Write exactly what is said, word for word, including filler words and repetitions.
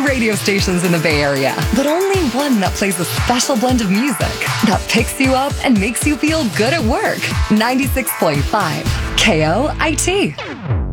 radio stations in the Bay Area, but only one that plays a special blend of music that picks you up and makes you feel good at work. ninety-six point five K O I T.